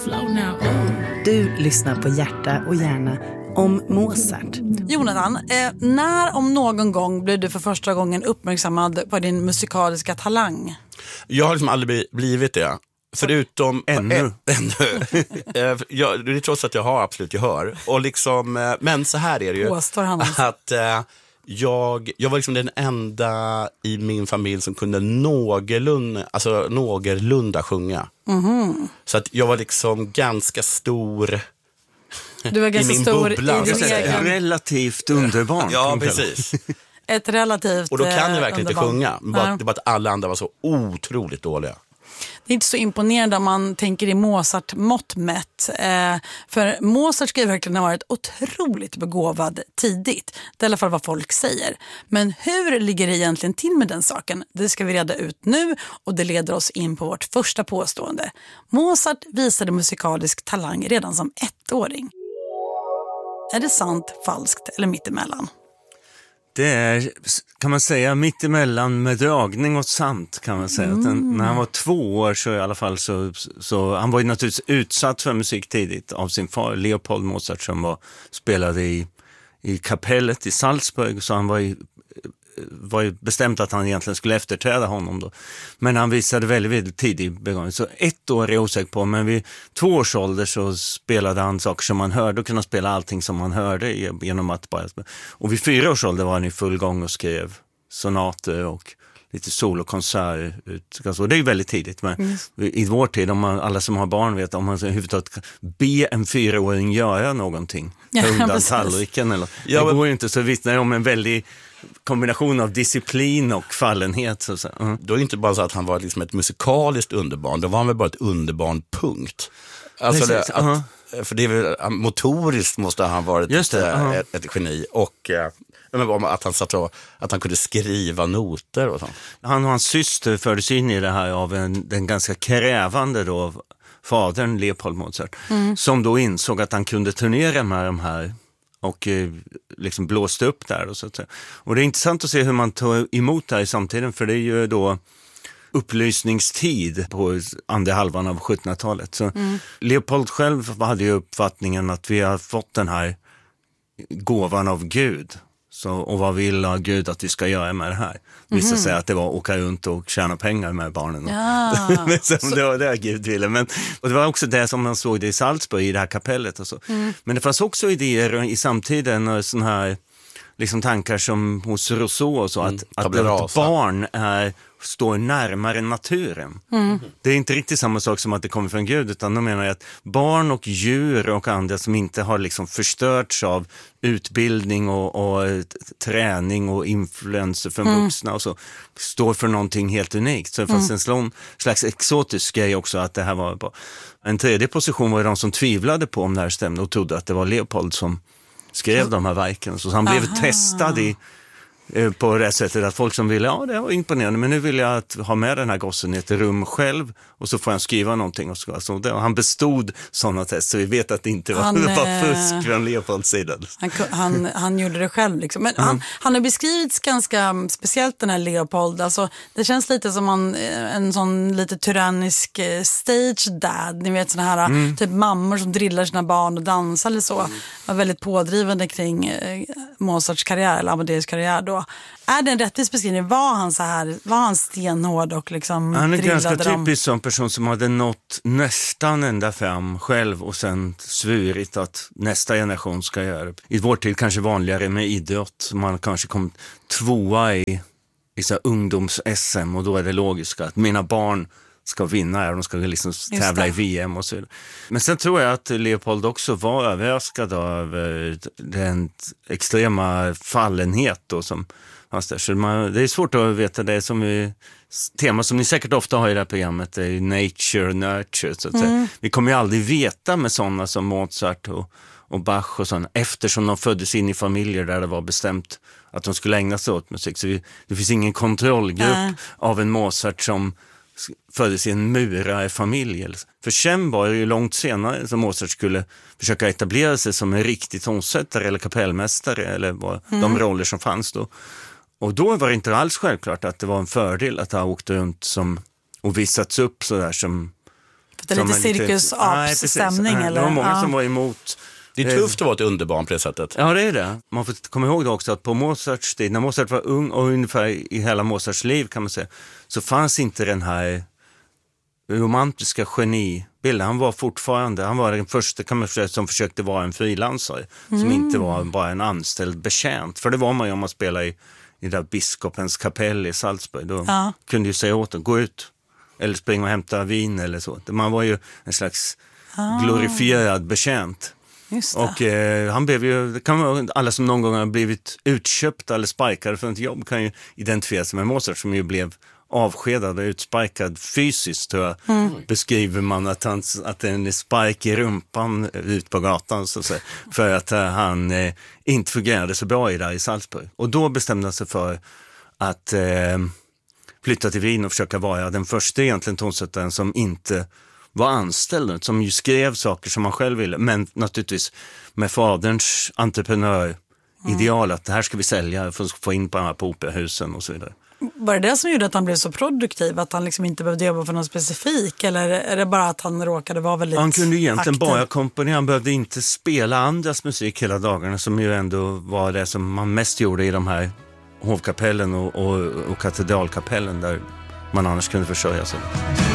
Du lyssnar på Hjärta och hjärna om Mozart. Jonathan, när om någon gång blev du för första gången uppmärksammad på din musikaliska talang? Jag har liksom aldrig blivit det. Förutom ännu. Det är trots att jag har absolut gehör. Och liksom, men så här är det ju. Påstår han alltså. Att jag var liksom den enda i min familj som kunde någorlunda sjunga. Mm-hmm. Så att jag var liksom ganska stor. Du var ganska stor bubbla, i din egen... Relativt underbarn. Ja, precis. Ett relativt och då kan jag verkligen underbarn. inte sjunga. Det var att alla andra var så otroligt dåliga. Det är inte så imponerande om man tänker i Mozart-mått mätt. För Mozart ska ju verkligen ha varit otroligt begåvad tidigt. Det är i alla fall vad folk säger. Men hur ligger det egentligen till med den saken? Det ska vi reda ut nu och det leder oss in på vårt första påstående. Mozart visade musikalisk talang redan som 1-åring. Är det sant, falskt eller mittemellan? Det är, kan man säga, mittemellan med dragning och sant, kan man säga. När han var 2 år så i alla fall så han var ju naturligtvis utsatt för musik tidigt av sin far Leopold Mozart som spelade i kapellet i Salzburg, så han var ju bestämt att han egentligen skulle efterträda honom då. Men han visade väldigt tidig begåvning. Så 1 år är jag osäker på, men vid 2 års ålder så spelade han saker som man hörde och kunde spela allting som man hörde genom att bara spela. Och vid 4 års ålder var han i full gång och skrev sonater och lite solokonserter. Och det är ju väldigt tidigt, men i vår tid, alla som har barn vet, om man överhuvudtaget kan be en 4-åring göra någonting undan tallriken eller det går ju inte, så vittnar det om en väldigt kombination av disciplin och fallenhet. Så. Då är det inte bara så att han var liksom ett musikaliskt underbarn, då var han väl bara ett underbarn, punkt. Alltså för det är väl, motoriskt måste han varit ett geni, och att han att han kunde skriva noter och sånt. Han och hans syster fördes in i det här av den ganska krävande då fadern Leopold Mozart, som då insåg att han kunde turnera med de här och liksom blåste upp där och så att säga. Och det är intressant att se hur man tar emot det här i samtiden, för det är ju då upplysningstid på andra halvan av 1700-talet. Så Leopold själv hade ju uppfattningen att vi har fått den här gåvan av Gud. Och vad vill Gud att vi ska göra med det här? Vissa säger att det var att åka runt och tjäna pengar med barnen. Ja. Det var det Gud ville. Och det var också det som man såg det i Salzburg, i det här kapellet och så. Men det fanns också idéer i samtiden och sån här liksom tankar som hos Rousseau och så, att barn står närmare naturen. Det är inte riktigt samma sak som att det kommer från Gud, utan de menar att barn och djur och andra som inte har liksom förstörts av utbildning och träning och influenser från vuxna och så, står för någonting helt unikt. Så det fanns en slags exotisk grej också, att det här var på. En tredje position var de som tvivlade på om det här stämde och trodde att det var Leopold som skrev de här verken. Så han blev testad på det sättet att folk som ville, det var imponerande, men nu vill jag ha med den här gossen i ett rum själv och så får han skriva någonting. Och han bestod sådana test, så vi vet att det inte var fusk från Leopolds sida. Han gjorde det själv liksom. Men han har beskrivits ganska speciellt, den här Leopold. Alltså, det känns lite som en sån lite tyrannisk stage dad. Ni vet, såna här typ mammor som drillar sina barn och dansar eller så. Var väldigt pådrivande kring Mozarts karriär, eller Amadeus karriär då. Är det en rättvis beskrivning? Var han stenhård och liksom han är ganska dem? Typisk som person som hade nått nästan ända fram själv och sen svurit att nästa generation ska göra det. I vår tid kanske vanligare med idrott. Man kanske kom 2:a i så här ungdoms-SM, och då är det logiskt att mina barn ska vinna här, de ska liksom tävla i VM och så. Men sen tror jag att Leopold också var överraskad av den extrema fallenhet då som fanns där. Så det är svårt att veta, det som tema som ni säkert ofta har i det här programmet är nature, nurture så att säga. Vi kommer ju aldrig veta med sådana som Mozart och Bach och sådana, eftersom de föddes in i familjer där det var bestämt att de skulle ägna sig åt musik. Så det finns ingen kontrollgrupp av en Mozart som föddes i en murarfamilj. För sen var det ju långt senare som Mozart skulle försöka etablera sig som en riktig tonsättare eller kapellmästare eller de roller som fanns då. Och då var det inte alls självklart att det var en fördel att ha åkt runt och visats upp så där som inte lite cirkusapsstämning? Det var många som var emot. Det är tufft att vara ett underbarn på det sättet. Ja, det är det. Man får komma ihåg det också att på Mozarts tid, när Mozart var ung och ungefär i hela Mozarts liv kan man säga, så fanns inte den här romantiska genibilden. Han var den första kan man säga, som försökte vara en frilansare, som inte var bara en anställd betjänt. För det var man ju om man spelade i där biskopens kapell i Salzburg. Då kunde ju säga åt att gå ut eller springa och hämta vin eller så. Man var ju en slags glorifierad betjänt. Och han blev ju, alla som någon gång har blivit utköpta eller sparkade från ett jobb kan ju identifiera sig med Mozart, som ju blev avskedad och utsparkad fysiskt, tror jag. Beskriver man att det är en spark i rumpan ut på gatan så att säga, för att han inte fungerade så bra i Salzburg. Och då bestämde han sig för att flytta till Wien och försöka vara den första egentligen tonsättaren som inte var anställd, som ju skrev saker som man själv ville, men naturligtvis med faderns entreprenörideal att det här ska vi sälja för att få in på de här på operahusen och så vidare. Var det som gjorde att han blev så produktiv, att han liksom inte behövde jobba för någon specifik, eller är det bara att han råkade vara väldigt Han kunde egentligen aktiv? Bara komponera, han behövde inte spela andras musik hela dagarna, som ju ändå var det som man mest gjorde i de här hovkapellen och katedralkapellen där man annars kunde försörja sig.